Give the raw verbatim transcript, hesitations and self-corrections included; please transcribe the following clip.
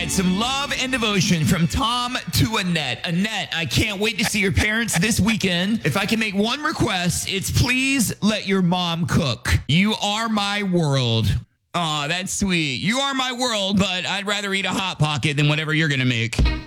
right, some love and devotion from Tom to Annette. Annette, I can't wait to see your parents this weekend. If I can make one request, it's please let your mom cook. You are my world. Aw, that's sweet. You are my world, but I'd rather eat a Hot Pocket than whatever you're going to make.